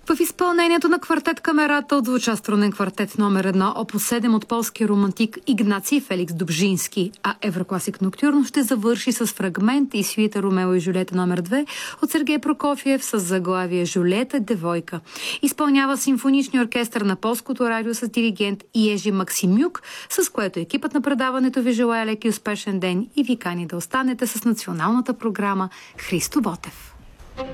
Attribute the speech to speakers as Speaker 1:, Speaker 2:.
Speaker 1: В изпълнението на квартет Камерата отзвуча струнен квартет номер 1 опус 7 от полския романтик Игнаций Феликс Добжински, а Еврокласик Ноктюрно ще завърши с фрагмент и сюита Ромео и Жулиета номер 2 от Сергей Прокофиев с заглавие Жулиета девойка. Изпълнява симфоничния оркестър на Полското радио с диригент Ежи Максимюк, с което екипът на предаването ви желая лек и успешен ден и ви кани да останете с националната програма Христо Ботев.